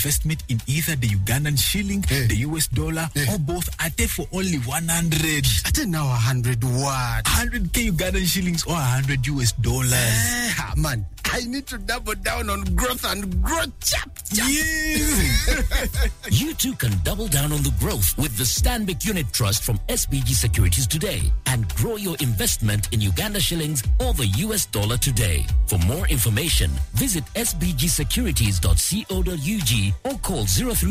investment in either the Ugandan shilling, the US dollar, or both ate for only 100. Ate now 100 what? 100k Ugandan shillings or 100 US dollars. Man, I need to double down on growth and growth. Chap. Yes. You too can double down on the growth with the Stanbic Unit Trust from SBG Securities today and grow your investment in Uganda shillings or the US dollar today. For more information, visit sbgsecurities.co.ug or call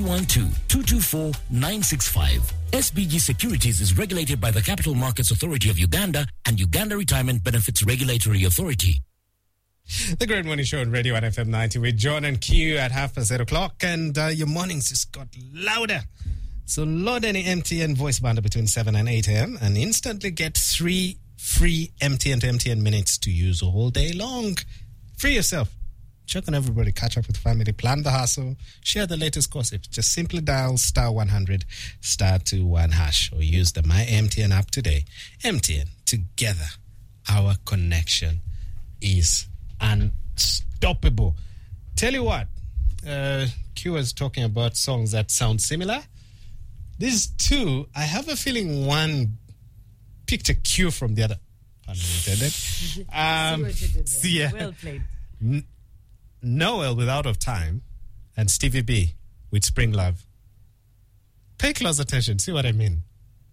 0312-224-965. SBG Securities is regulated by the Capital Markets Authority of Uganda and Uganda Retirement Benefits Regulatory Authority. The Great Morning Show on Radio 1FM 90 with John and Q at 8:30, and your mornings just got louder. So load any MTN voice bundle between 7 and 8 a.m. and instantly get 3 free MTN to MTN minutes to use a whole day long. Free yourself. Check on everybody, catch up with family, plan the hustle, share the latest gossip. Just simply dial *100 *21# or use the My MTN app today. MTN, together, our connection is unstoppable. Tell you what, Q was talking about songs that sound similar. These two, I have a feeling one picked a cue from the other. See what you did there. Yeah. Well played. Noel with Out of Time and Stevie B with Spring Love. Pay close attention, see what I mean.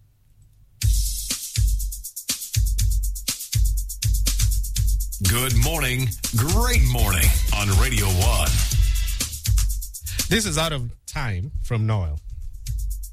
Good morning, great morning on Radio 1. This is Out of Time from Noel.